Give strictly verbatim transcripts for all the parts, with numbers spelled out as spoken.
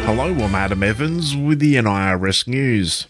Hello, I'm Adam Evans with the N I R S News.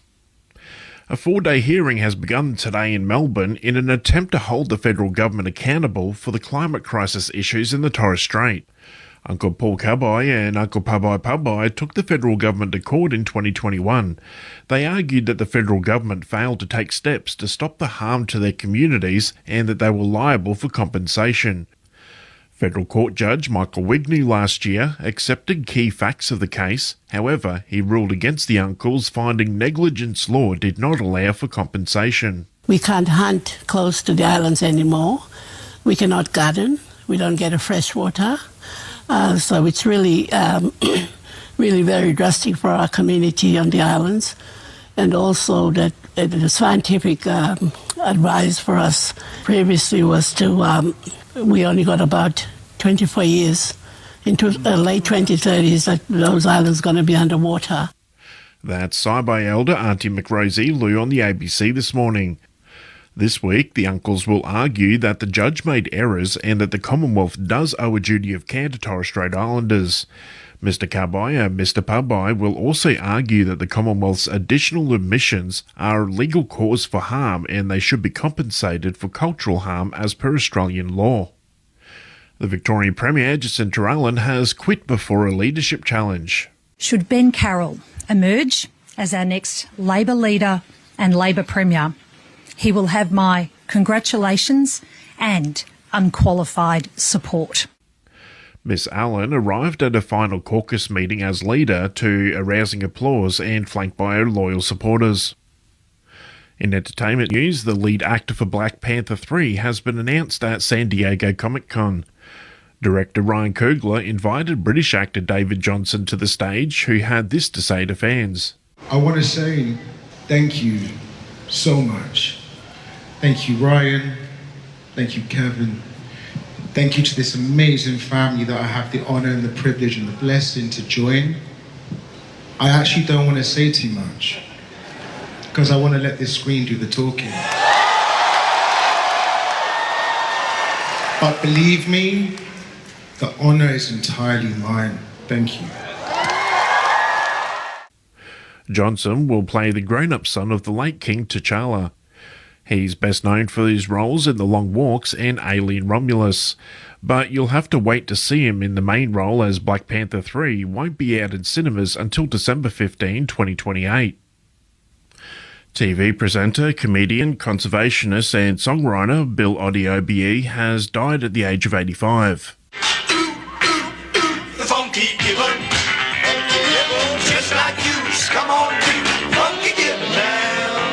A four-day hearing has begun today in Melbourne in an attempt to hold the federal government accountable for the climate crisis issues in the Torres Strait. Uncle Paul Kabai and Uncle Pabai Pabai took the federal government to court in twenty twenty-one. They argued that the federal government failed to take steps to stop the harm to their communities and that they were liable for compensation. Federal Court Judge Michael Wigney last year accepted key facts of the case. However, he ruled against the uncles, finding negligence law did not allow for compensation. We can't hunt close to the islands anymore. We cannot garden. We don't get a fresh water. Uh, so it's really, um, really very drastic for our community on the islands. And also that uh, the scientific um, advice for us previously was to, um, we only got about twenty-four years into the late twenty thirties that those islands are going to be underwater. That's Saibai Elder Auntie McRosie Lou on the A B C this morning. This week, the uncles will argue that the judge made errors and that the Commonwealth does owe a duty of care to Torres Strait Islanders. Mister Kabai and Mister Pabai will also argue that the Commonwealth's additional admissions are a legal cause for harm and they should be compensated for cultural harm as per Australian law. The Victorian Premier, Jacinta Allan, has quit before a leadership challenge. Should Ben Carroll emerge as our next Labor leader and Labor Premier, he will have my congratulations and unqualified support. Miss Allan arrived at a final caucus meeting as leader to arousing applause and flanked by her loyal supporters. In entertainment news, the lead actor for Black Panther three has been announced at San Diego Comic-Con. Director Ryan Coogler invited British actor David Johnson to the stage, who had this to say to fans. I want to say thank you so much. Thank you, Ryan. Thank you, Kevin. Thank you to this amazing family that I have the honour and the privilege and the blessing to join. I actually don't want to say too much because I want to let this screen do the talking. But believe me, the honour is entirely mine. Thank you. Johnson will play the grown-up son of the late King T'Challa. He's best known for his roles in The Long Walks and Alien Romulus, but you'll have to wait to see him in the main role, as Black Panther three won't be out in cinemas until December fifteenth, twenty twenty-eight. T V presenter, comedian, conservationist and songwriter Bill Oddie O B E has died at the age of eighty-five. The funky gibbon, just like you, come on, you funky gibbon now.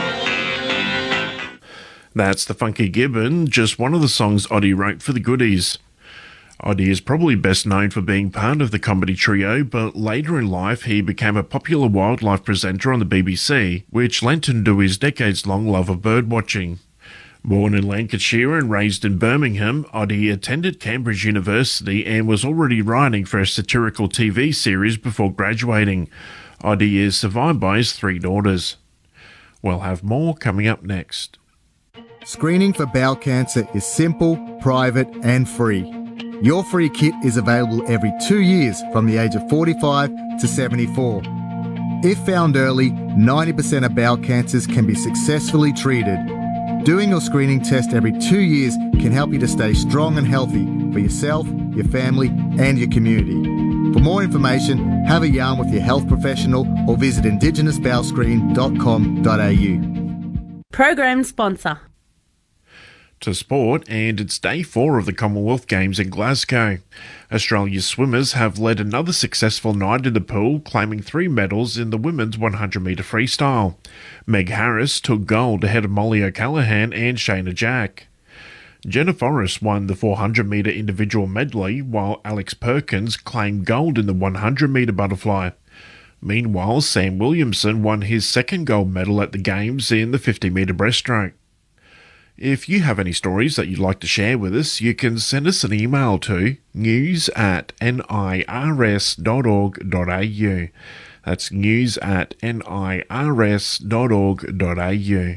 That's the Funky Gibbon, just one of the songs Oddie wrote for the Goodies. Oddie is probably best known for being part of the comedy trio, but later in life he became a popular wildlife presenter on the B B C, which lent him to his decades-long love of birdwatching. Born in Lancashire and raised in Birmingham, Oddie attended Cambridge University and was already writing for a satirical T V series before graduating. Oddie is survived by his three daughters. We'll have more coming up next. Screening for bowel cancer is simple, private and free. Your free kit is available every two years from the age of forty-five to seventy-four. If found early, ninety percent of bowel cancers can be successfully treated. Doing your screening test every two years can help you to stay strong and healthy for yourself, your family and your community. For more information, have a yarn with your health professional or visit indigenous bowel screen dot com dot a u. Program sponsor. To sport, and it's day four of the Commonwealth Games in Glasgow. Australia's swimmers have led another successful night in the pool, claiming three medals in the women's one hundred metre freestyle. Meg Harris took gold ahead of Molly O'Callaghan and Shayna Jack. Jenna Forrest won the four hundred metre individual medley, while Alex Perkins claimed gold in the one hundred metre butterfly. Meanwhile, Sam Williamson won his second gold medal at the Games in the fifty metre breaststroke. If you have any stories that you'd like to share with us, you can send us an email to news at nirs dot org dot a u. That's news at nirs dot org dot a u.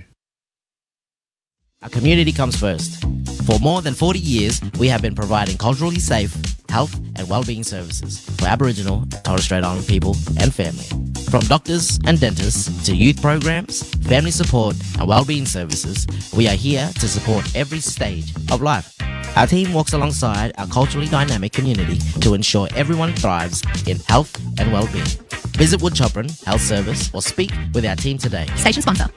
Our community comes first. For more than forty years, we have been providing culturally safe, health and wellbeing services for Aboriginal and Torres Strait Island people and family. From doctors and dentists to youth programs, family support and wellbeing services, we are here to support every stage of life. Our team walks alongside our culturally dynamic community to ensure everyone thrives in health and well-being. Visit Woodchopran Health Service or speak with our team today. Station sponsor.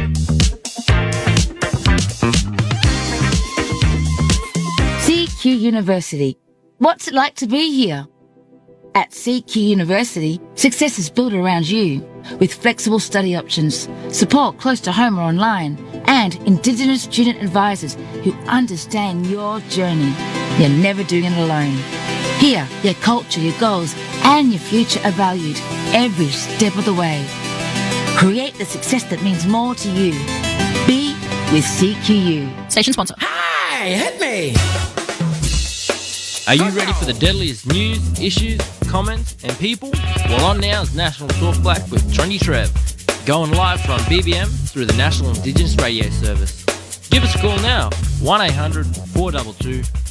C Q University. What's it like to be here? At C Q University, success is built around you, with flexible study options, support close to home or online, and Indigenous student advisors who understand your journey. You're never doing it alone. Here, your culture, your goals, and your future are valued every step of the way. Create the success that means more to you. Be with C Q U. Station sponsor. Hey, hit me! Are you ready for the deadliest news, issues, comments, and people? Well, on now is National Talk Black with Trendy Trev, going live from B B M through the National Indigenous Radio Service. Give us a call now, one eight hundred four two two